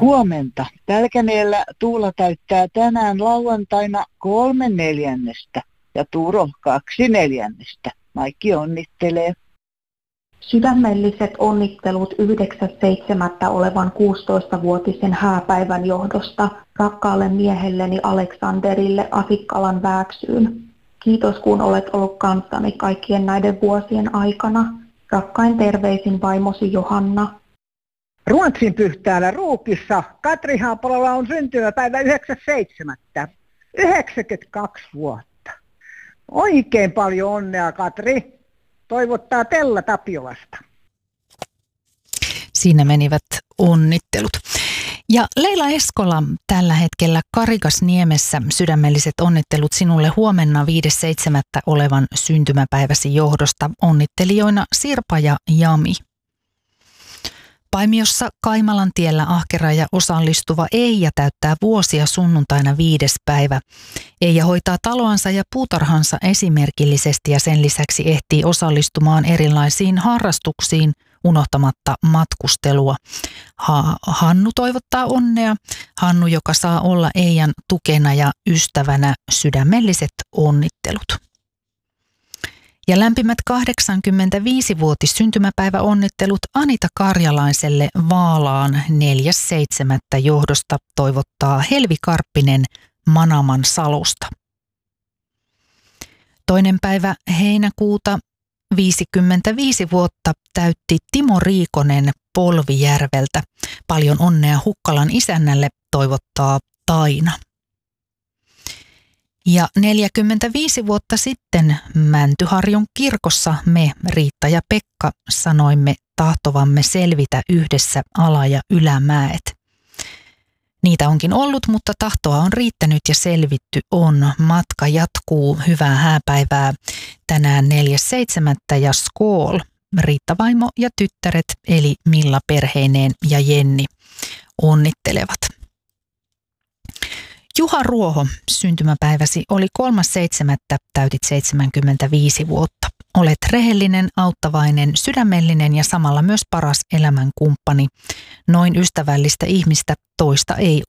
Huomenta. Pälkäneellä Tuula täyttää tänään lauantaina 3/4 ja Turo 2/4. Maikki onnittelee. Sydämelliset onnittelut 9.7. olevan 16-vuotisen hääpäivän johdosta rakkaalle miehelleni Aleksanderille Asikkalan Vääksyyn. Kiitos kun olet ollut kanssani kaikkien näiden vuosien aikana. Rakkain terveisin vaimosi Johanna. Ruotsin Pyhtäällä Ruukissa Katri Haapalalla on syntymäpäivä 9.7. 92 vuotta. Oikein paljon onnea, Katri. Toivottaa Tella Tapiolasta. Siinä menivät onnittelut. Ja Leila Eskola tällä hetkellä Karikasniemessä, sydämelliset onnittelut sinulle huomenna 5.7. olevan syntymäpäiväsi johdosta. Onnittelijoina Sirpa ja Jami. Paimiossa Kaimalantiellä ahkera ja osallistuva Eija täyttää vuosia sunnuntaina 5. päivä. Eija hoitaa taloansa ja puutarhansa esimerkillisesti ja sen lisäksi ehtii osallistumaan erilaisiin harrastuksiin unohtamatta matkustelua. Hannu toivottaa onnea. Hannu, joka saa olla Eijan tukena ja ystävänä, sydämelliset onnittelut. Ja lämpimät 85-vuotis syntymäpäiväonnittelut Anita Karjalaiselle Vaalaan 4.7. johdosta toivottaa Helvi Karppinen Manaman Salosta. 2. päivä heinäkuuta 55 vuotta täytti Timo Riikonen Polvijärveltä. Paljon onnea Hukkalan isännälle toivottaa Taina. Ja 45 vuotta sitten Mäntyharjun kirkossa me, Riitta ja Pekka, sanoimme tahtovamme selvitä yhdessä ala- ja ylämäet. Niitä onkin ollut, mutta tahtoa on riittänyt ja selvitty on. Matka jatkuu. Hyvää hääpäivää tänään 4.7. ja skool. Riitta vaimo ja tyttäret eli Milla perheineen ja Jenni onnittelevat. Juha Ruoho, syntymäpäiväsi oli 3.7. täytit 75 vuotta. Olet rehellinen, auttavainen, sydämellinen ja samalla myös paras elämänkumppani. Noin ystävällistä ihmistä toista ei